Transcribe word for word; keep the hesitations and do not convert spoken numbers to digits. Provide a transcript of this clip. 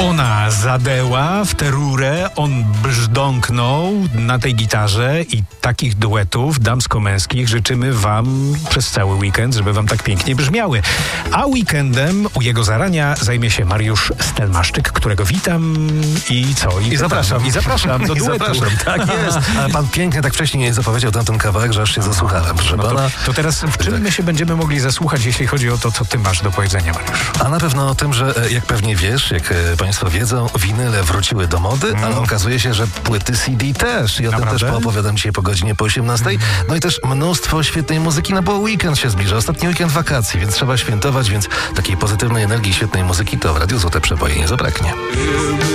Ona zadeła w tę rurę, on brzdąknął na tej gitarze i takich duetów damsko-męskich życzymy wam przez cały weekend, żeby wam tak pięknie brzmiały. A weekendem u jego zarania zajmie się Mariusz Stelmaszczyk, którego witam i co? I, I zapraszam. I zapraszam do I duetu. zapraszam, tak jest. Ale pan pięknie tak wcześniej zapowiedział ten, ten kawałek, że aż się zasłuchałem. Proszę No to, pana. to teraz w czym tak. my się będziemy mogli zasłuchać, jeśli chodzi o to, co ty masz do powiedzenia, Mariusz? A na pewno o tym, że jak pewnie wiesz, jak państwo wiedzą, winyle wróciły do mody, mm. ale okazuje się, że płyty C D też. I o Naprawdę? tym też poopowiadam dzisiaj po godzinie po osiemnastej. Mm. No i też mnóstwo świetnej muzyki, no bo weekend się zbliża, ostatni weekend wakacji, więc trzeba świętować, więc takiej pozytywnej energii, świetnej muzyki to w Radiu Złote Przeboje nie zabraknie.